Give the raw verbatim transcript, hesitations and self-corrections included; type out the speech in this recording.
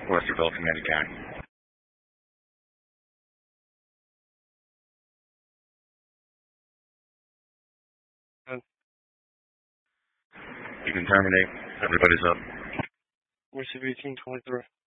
Westerville, Comanche County. Uh, You can terminate. Everybody's up. Receive eighteen twenty-three.